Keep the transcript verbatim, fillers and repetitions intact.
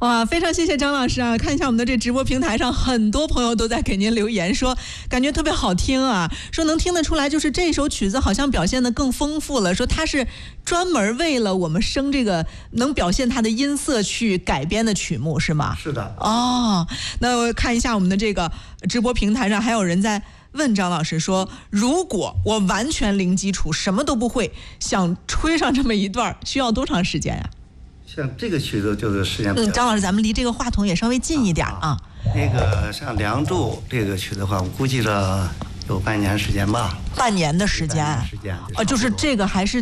哇，非常谢谢张老师啊！看一下我们的这直播平台上，很多朋友都在给您留言说，感觉特别好听啊，说能听得出来，就是这首曲子好像表现得更丰富了，说它是专门为了我们声这个能表现它的音色去改编的曲目，是吗？ 是的。 哦，那我看一下我们的这个直播平台上，还有人在问张老师说，如果我完全零基础，什么都不会，想吹上这么一段，需要多长时间呀？ 像这个曲子就是时间比较。 嗯，张老师，咱们离这个话筒也稍微近一点啊。啊那个像《梁祝》这个曲的话，我估计了有半年时间吧。 半年的时间。 时间。 哦，就是这个还是